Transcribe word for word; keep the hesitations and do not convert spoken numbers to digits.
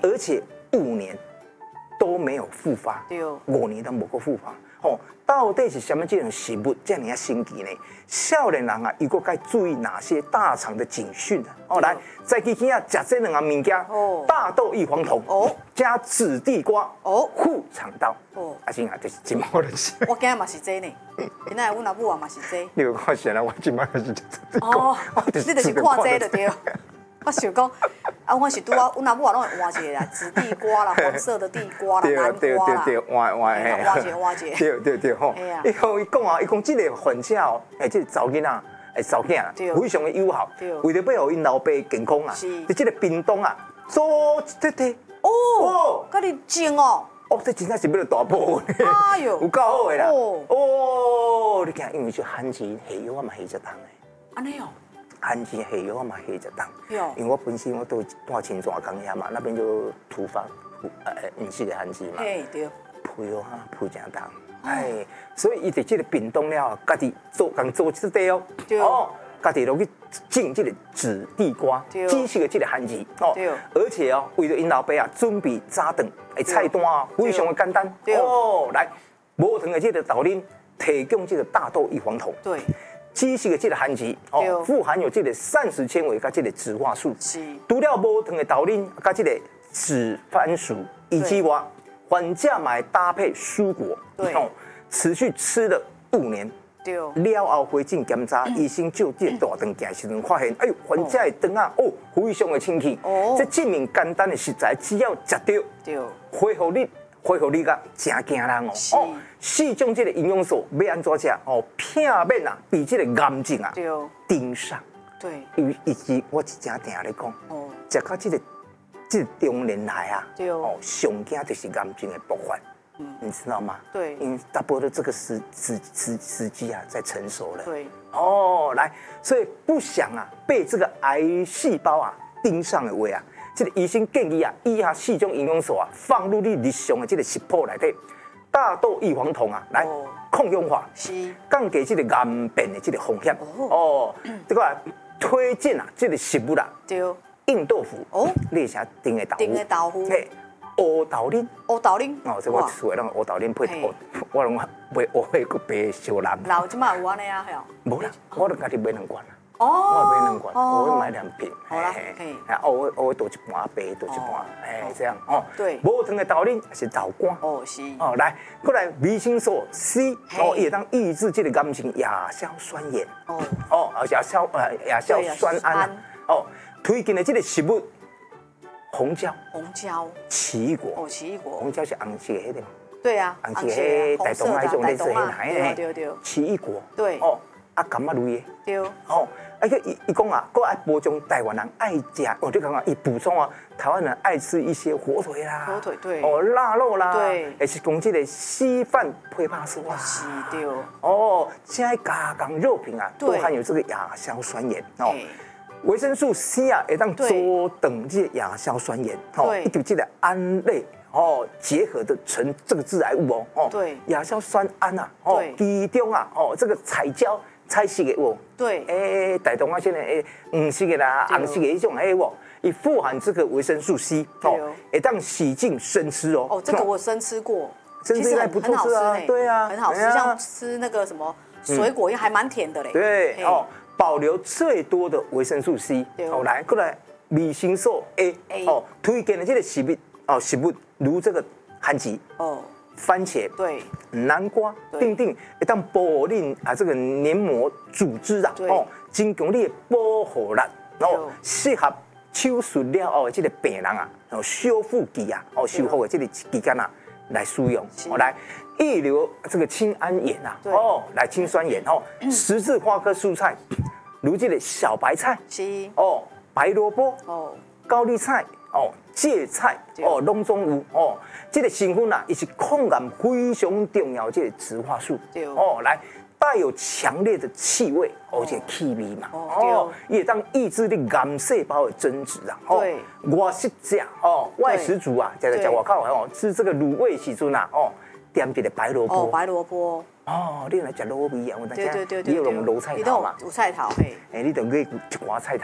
而且五年都没有复发， 对， 五年都无过复发。哦，到底是什么这种食物这样神奇呢？少年人啊，伊个该注意哪些大肠的警讯呢？哦，来，再记起啊，食这两个物件，哦，大豆异黄酮，哦，加紫地瓜，哦，护肠道，哦，啊，是啊，就是真好的事。 我今日嘛是这呢，今仔阮阿母啊嘛是这。 你有看见啦？我今摆是哦，你就是看这就对。我想讲，啊，我是拄啊，阮阿母啊拢会换一个啦，紫地瓜啦，黄色的地瓜啦，南瓜啦， 对对对，换换嘿，换一个换一个。 对对对吼，伊讲伊讲啊，伊讲这个患者哦，哎，这个查囡仔，哎，查囝啊，非常的友好，为了要互因老爸健康啊，在这个屏东啊，做这这哦，甲你种哦。 哦，这真正是要大补呢， 哎呦， 有够好的啦！哦，你看，因为就罕见下药啊嘛，下一档的。 安尼哦。 罕见下药啊嘛，下一档。因为我本身我都住青抓港遐嘛，那边就土方，呃，唔是个罕见嘛。 嘿，对。 配哦哈，配正当。哎，所以伊在这个屏东了，家己做共做这块哦。哦。家己落去种这个紫地瓜，只是个这个罕见哦。而且哦，为了因老爸啊，准备早顿的菜单啊，非常的简单哦。来，无糖的这个豆奶，提供这个大豆异黄酮。对。只是个这个含质哦，富含有这个膳食纤维跟这个植化素。是。除了无糖的豆奶，跟这个紫番薯以及外，患者买搭配蔬果，哦，持续吃了五年。了后回诊检查，医生就这大肠镜时阵发现，哎呦，患者的肠啊，哦，非常的清气。哦，这证明简单的食材，只要食到，恢复力，恢复力个真惊人哦。哦，四种这个营养素要安怎食？哦，片面啊，比这个癌症啊顶上。对，以以及我是真定咧讲，哦，食到这个这个中年来啊，哦，上惊就是癌症的爆发。嗯，你知道吗？对，因为大波的这个时时时时机啊，在成熟了。对，哦，来，所以不想啊被这个癌细胞啊盯上的话啊，这个医生建议啊，以下四种营养素啊放入你日常的这个食谱内底，大豆异黄酮啊，来抗氧化，是降低这个癌变的这个风险。哦，这个推荐啊，这个食物啦，对，硬豆腐哦，列下丁的豆腐，丁的豆腐，嘿。乌豆奶， 乌豆奶， 哦，这我厝的那个乌豆奶配乌，我拢买乌黑个白小蓝。 老即马有安尼啊，吼。 无啦，我都家己买两罐啦。哦。我买两罐，我会买两瓶。 好啦， 嘿。啊，偶尔偶尔多一半，白多一半，哎，这样哦。对。无糖的豆奶是豆干。哦，是。哦，来，过来维生素 C， 哦，也当抑制这个癌症亚硝酸盐。哦。哦，亚硝呃亚硝酸胺。哦，推荐的这个食物。红椒， 红椒， 奇异果， 哦，奇异果， 红椒是红色的迄个嘛？ 对啊， 红色的大东那种类似的那对对。 奇异果， 对， 哦，啊柑仔类的， 对， 哦，啊个伊伊讲啊，佫爱补充台湾人爱食，我就讲啊，伊补充啊，台湾人爱吃一些火腿啦， 火腿对， 哦腊肉啦， 对， 也是讲这个稀饭配巴斯哇， 是对， 哦，现在加工肉品啊，都含有这个亚硝酸盐哦。维生素 C 啊，会当阻挡这亚硝酸盐，哦，一就这个胺类哦结合的成这个致癌物哦，哦，对，亚硝酸胺啊，哦，其中啊，哦，这个彩椒彩色的哦，对，诶，大东啊，现在诶，黄色的啦，红色的迄种诶哦，伊富含这个维生素 C， 哦，会当洗净生吃哦， 哦，这个我生吃过， 生吃还不错吃啊，对啊， 很好吃，像吃那个什么水果，因为还蛮甜的嘞， 对，哦。保留最多的维生素 C， 哦，来过来维生素 A， 哦，推荐的这个食物哦，食物如这个番茄哦，番茄对，南瓜等等，会当保护你啊这个黏膜组织啊，哦，增强你的保护力，哦，适合手术了后的这个病人啊，哦，修复期啊，哦，修复的这个期间啊来使用，哦来。预留这个氢胺盐啊，哦，来氢酸盐哦，十字花科蔬菜，如这个小白菜，是哦，白萝卜哦，高丽菜哦，芥菜哦，拢总有哦，这个成分啊，也是抗癌非常重要这个植化素，哦，来带有强烈的气味，而且气味嘛，哦，也当抑制你癌细胞的增殖啊，对，我是这样哦，外食族啊，在在外口哦，吃这个卤味时阵啊，哦。点一个白萝卜， 哦，白萝卜， 哦，你来食卤味啊，我大家你有用卤菜头嘛？ 有菜头嘿， 哎，你就买一寡菜头